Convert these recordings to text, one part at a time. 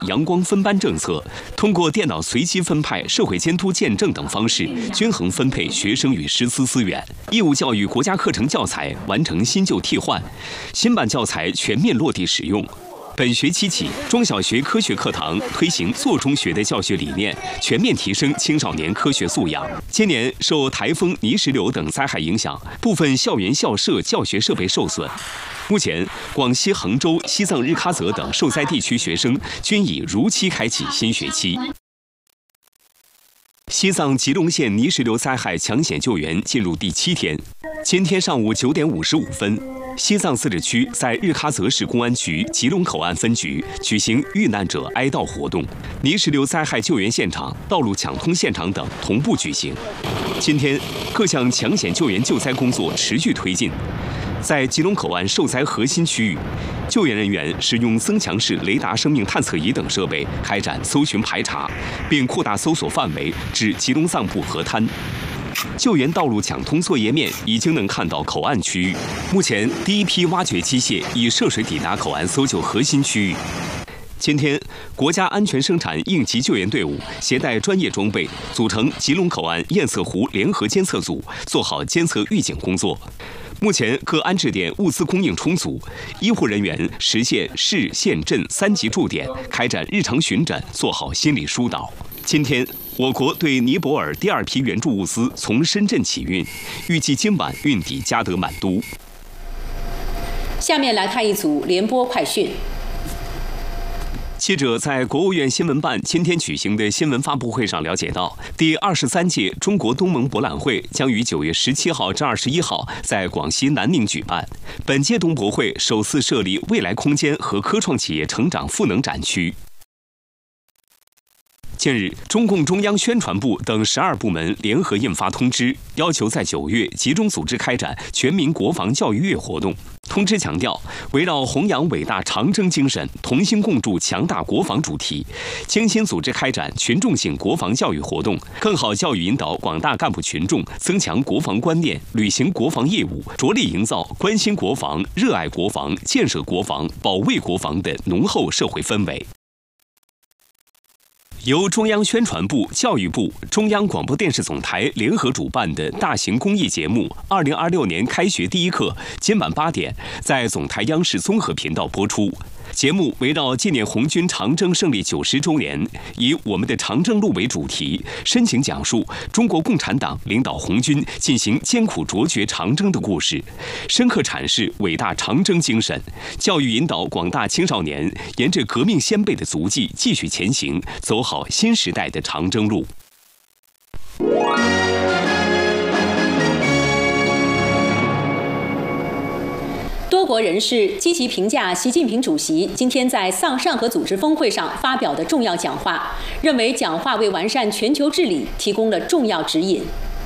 阳光分班政策，通过电脑随机分派、社会监督见证等方式，均衡分配学生与师资资源。义务教育国家课程教材完成新旧替换，新版教材全面落地使用。本学期起，中小学科学课堂推行做中学的教学理念，全面提升青少年科学素养。今年受台风、泥石流等灾害影响，部分校园校舍教学设备受损。目前，广西衡州、西藏日喀则等受灾地区学生均已如期开启新学期。西藏吉隆县泥石流灾害抢险救援进入第7天。今天上午9点55分，西藏自治区在日喀则市公安局吉隆口岸分局举行遇难者哀悼活动，泥石流灾害救援现场、道路抢通现场等同步举行。今天，各项抢险救援救灾工作持续推进。在吉隆口岸受灾核心区域，救援人员使用增强式雷达生命探测仪等设备开展搜寻排查，并扩大搜索范围至吉隆藏布河滩。救援道路抢通作业面已经能看到口岸区域。目前，第一批挖掘机械已涉水抵达口岸搜救核心区域。今天，国家安全生产应急救援队伍携带专业装备，组成吉隆口岸堰塞湖联合监测组，做好监测预警工作。目前，各安置点物资供应充足，医护人员实现市县镇3级驻点，开展日常巡诊，做好心理疏导。今天，我国对尼泊尔第2批援助物资从深圳起运，预计今晚运抵加德满都。 下面来看一组联播快讯。 记者在国务院新闻办今天举行的新闻发布会上了解到，第23届中国东盟博览会将于9月17号至21号在广西南宁举办。本届东博会首次设立未来空间和科创企业成长赋能展区。近日，中共中央宣传部等12部门联合印发通知，要求在9月集中组织开展全民国防教育月活动。通知强调，围绕弘扬伟大长征精神、同心共筑强大国防主题，精心组织开展群众性国防教育活动，更好教育引导广大干部群众增强国防观念，履行国防业务，着力营造关心国防、热爱国防、建设国防、保卫国防的浓厚社会氛围。由中央宣传部、教育部、中央广播电视总台联合主办的大型公益节目《2026年开学第一课》，今晚8点在总台央视综合频道播出。节目围绕纪念红军长征胜利90周年，以我们的长征路为主题，深情讲述中国共产党领导红军进行艰苦卓绝长征的故事，深刻阐释伟大长征精神，教育引导广大青少年沿着革命先辈的足迹继续前行，走好新时代的长征路。 多国人士积极评价习近平主席今天在上合组织峰会上发表的重要讲话，认为讲话为完善全球治理提供了重要指引。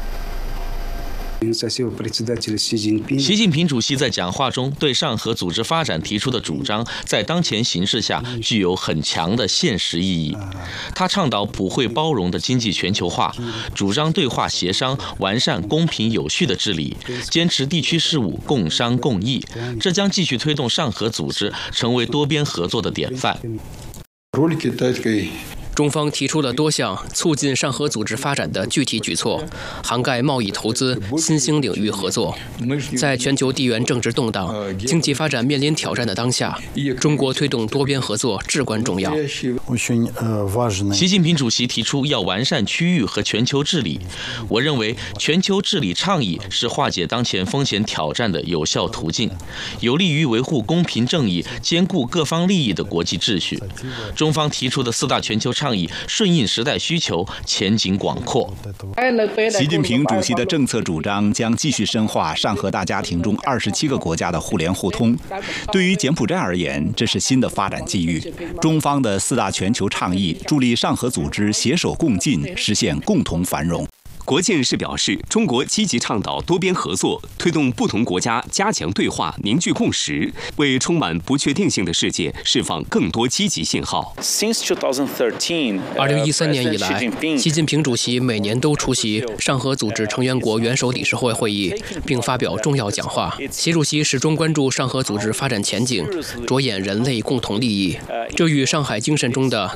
习近平主席在讲话中对上合组织发展提出的主张，在当前形势下具有很强的现实意义。他倡导普惠包容的经济全球化，主张对话协商，完善公平有序的治理，坚持地区事务共商共议，这将继续推动上合组织成为多边合作的典范。 中方提出了多项促进上合组织发展的具体举措，涵盖贸易、投资、新兴领域合作。在全球地缘政治动荡、经济发展面临挑战的当下，中国推动多边合作至关重要。 习近平主席提出要完善区域和全球治理，我认为全球治理倡议是化解当前风险挑战的有效途径，有利于维护公平正义、兼顾各方利益的国际秩序。中方提出的4大全球倡议顺应时代需求，前景广阔。 习近平主席的政策主张将继续深化上合大家庭中27个国家的互联互通。对于柬埔寨而言，这是新的发展机遇。中方的4大全球倡议助力上合组织携手共进，实现共同繁荣。 国建是表示，中国积极倡导多边合作，推动不同国家加强对话、凝聚共识，为充满不确定性的世界释放更多积极信号。 2013年以来，习近平主席每年都出席上合组织成员国元首理事会会议，并发表重要讲话。习主席始终关注上合组织发展前景，着眼人类共同利益。这与上海精神中的